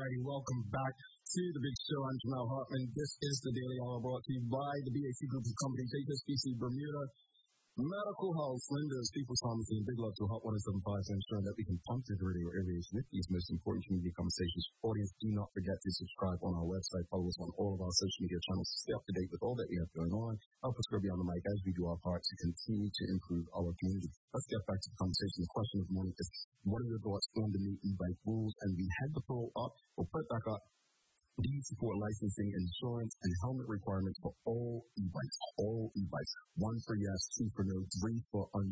Alrighty, welcome back to the big show. I'm Jamal Hartman. This is the Daily Hour brought to you by the BAC Group of Companies, HSBC Bermuda, Medical Health, Linda's People's Pharmacy, and big love to Hot 175 for ensuring that we can puncture the radio areas with these most important community conversations. Audience, do not forget to subscribe on our website. Follow us on all of our social media channels to stay up to date with all that we have going on. Help us grow beyond the mic as we do our part to continue to improve our community. Let's get back to the conversation. The question of the morning is, what are your thoughts on the new e-bike rules? And we had the poll up. We'll put it back up. Do you support licensing, insurance, and helmet requirements for all e-bikes? All e-bikes. 1 for yes, 2 for no, 3 for unsure.